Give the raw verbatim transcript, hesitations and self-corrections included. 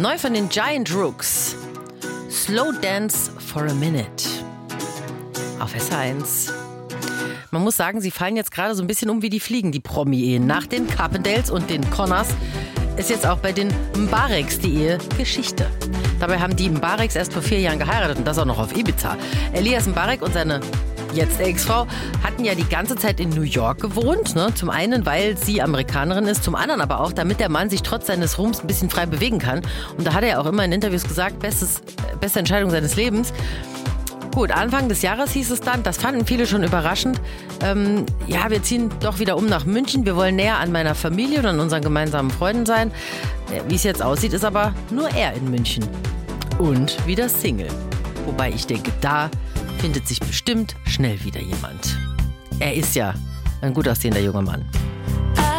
Neu von den Giant Rooks. Slow Dance for a Minute. Auf S eins. Man muss sagen, sie fallen jetzt gerade so ein bisschen um wie die Fliegen, die Promi-Ehen. Nach den Carpendales und den Connors ist jetzt auch bei den Mbareks die Ehe Geschichte. Dabei haben die Mbareks erst vor vier Jahren geheiratet und das auch noch auf Ibiza. Elias Mbarek und seine jetzt Ex-Frau hatten ja die ganze Zeit in New York gewohnt. Ne? Zum einen, weil sie Amerikanerin ist, zum anderen aber auch, damit der Mann sich trotz seines Ruhms ein bisschen frei bewegen kann. Und da hat er ja auch immer in Interviews gesagt, bestes, beste Entscheidung seines Lebens. Gut, Anfang des Jahres hieß es dann, das fanden viele schon überraschend, ähm, ja, wir ziehen doch wieder um nach München, wir wollen näher an meiner Familie und an unseren gemeinsamen Freunden sein. Ja, wie es jetzt aussieht, ist aber nur er in München. Und wieder Single. Wobei ich denke, da findet sich bestimmt schnell wieder jemand. Er ist ja ein gut aussehender junger Mann.